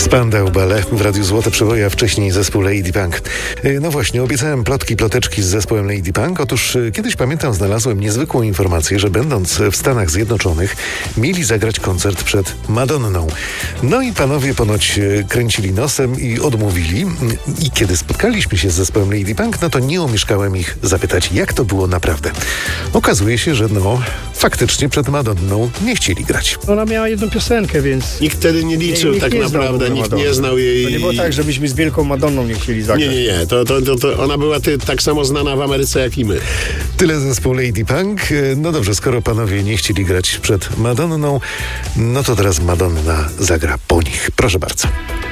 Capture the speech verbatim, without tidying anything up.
Spandau Ballet w Radiu Złote Przeboje, a wcześniej zespół Lady Punk. No właśnie, obiecałem plotki, ploteczki z zespołem Lady Punk. Otóż kiedyś, pamiętam, znalazłem niezwykłą informację, że będąc w Stanach Zjednoczonych mieli zagrać koncert przed Madonną. No i panowie ponoć kręcili nosem i odmówili. I kiedy spotkaliśmy się z zespołem Lady Punk, no to nie omieszkałem ich zapytać, jak to było naprawdę. Okazuje się, że no, faktycznie przed Madonną nie chcieli grać. Ona miała jedną piosenkę, więc... Nikt wtedy nie liczył, nikt tak nie naprawdę, znał nikt Madonny. nie znał jej. To nie było tak, że myśmy z Wielką Madonną nie chcieli zagrać. Nie, nie, nie. To, to, to, to ona była ty, tak samo znana w Ameryce, jak i my. Tyle zespół Lady Punk. No dobrze, skoro panowie nie chcieli grać przed Madonną, no to teraz Madonna zagra po nich. Proszę bardzo.